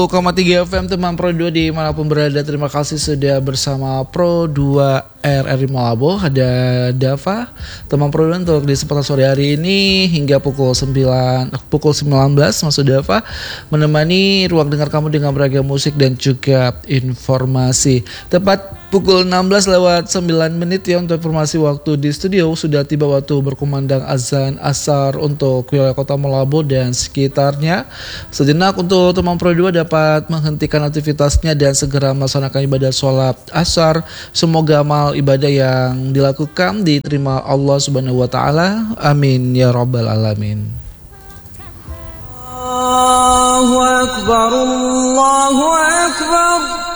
1,3 FM teman Pro 2 dimanapun berada. Terima kasih sudah bersama Pro 2 RRI Malabo. Ada Dava teman Pro 2 untuk di kesempatan sore hari ini hingga pukul 19 masuk Dava menemani ruang dengar kamu dengan beragam musik dan juga informasi. Tepat pukul 16:09 ya untuk informasi waktu di studio. Sudah tiba waktu berkumandang azan asar untuk wilayah kota Malabo dan sekitarnya. Sejenak untuk teman Pro 2 dapat menghentikan aktivitasnya dan segera melaksanakan ibadah sholat asar. Semoga amal ibadah yang dilakukan diterima Allah Subhanahu wa taala. Amin ya rabbal alamin. Allahu akbar, Allahu akbar.